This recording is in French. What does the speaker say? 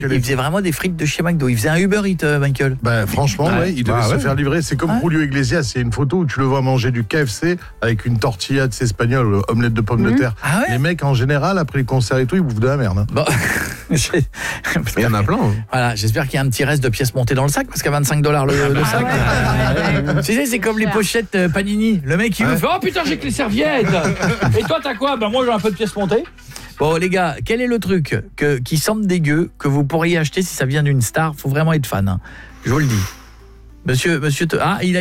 Il faisait vraiment des frites de chez McDo. Il faisait un Uber Eats, Michael. Franchement, il devait se faire livrer. C'est comme Julio Iglesias. Il y a une photo où tu le vois manger du KFC avec une tortilla de espagnole, omelette de pommes de terre. Ah ouais. Les mecs, en général, après les concerts et tout, ils bouffent de la merde. Hein. Bon. Il y en a plein. Voilà, j'espère qu'il y a un petit reste de pièces montées dans le sac, parce qu'à $25 le sac. Tu sais, c'est comme les pochettes Panini. Le mec, il me fait « Oh putain, j'ai que les serviettes !» Et toi, t'as quoi ? Moi, j'ai un peu de pièces montées. Bon, les gars, quel est le truc qui semble dégueu, que vous pourriez acheter si ça vient d'une star ? Faut vraiment être fan. Hein. Je vous le dis. Monsieur, il a